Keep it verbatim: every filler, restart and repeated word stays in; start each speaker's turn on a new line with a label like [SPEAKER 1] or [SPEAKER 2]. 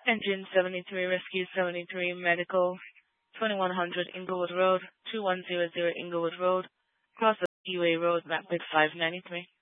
[SPEAKER 1] Engine seventy-three, Rescue seventy-three, Medical, twenty-one hundred Inglewood Road, two one zero zero Inglewood Road, cross of Eway Road, map with five ninety-three.